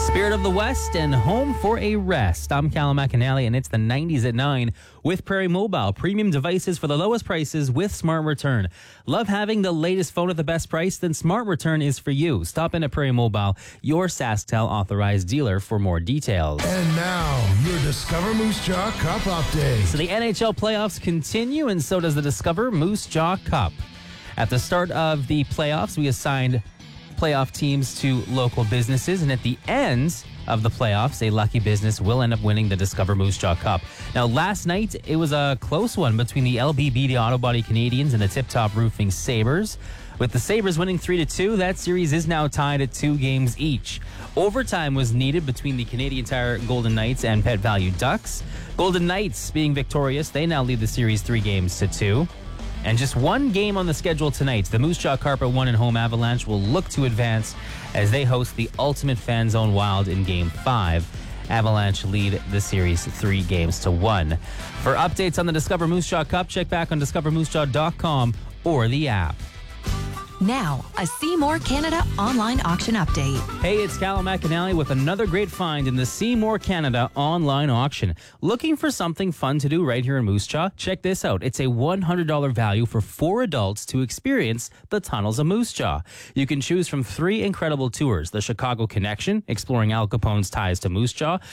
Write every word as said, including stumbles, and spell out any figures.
Spirit of the West and home for a rest. I'm Callum McAnally, and it's the nineties at nine with Prairie Mobile. Premium devices for the lowest prices with Smart Return. Love having the latest phone at the best price? Then Smart Return is for you. Stop in at Prairie Mobile, your SaskTel authorized dealer, for more details. And now, your Discover Moose Jaw Cup update. So the N H L playoffs continue, and so does the Discover Moose Jaw Cup. At the start of the playoffs, we assigned playoff teams to local businesses, and at the end of the playoffs, a lucky business will end up winning the Discover Moose Jaw Cup. Now, last night, it was a close one between the L B B, the Auto Body Canadians, and the Tip Top Roofing Sabres. With the Sabres winning three to two, that series is now tied at two games each. Overtime was needed between the Canadian Tire Golden Knights and Pet Value Ducks. Golden Knights being victorious, they now lead the series three games to two. And just one game on the schedule tonight. The Moose Jaw Carpet one and home Avalanche will look to advance as they host the Ultimate Fan Zone Wild in Game five. Avalanche lead the series three games to one. For updates on the Discover Moose Jaw Cup, check back on discover moose jaw dot com or the app. Now, a Seymour Canada online auction update. Hey, it's Callum McAnally with another great find in the Seymour Canada online auction. Looking for something fun to do right here in Moose Jaw? Check this out. It's a one hundred dollars value for four adults to experience the tunnels of Moose Jaw. You can choose from three incredible tours: the Chicago Connection, exploring Al Capone's ties to Moose Jaw;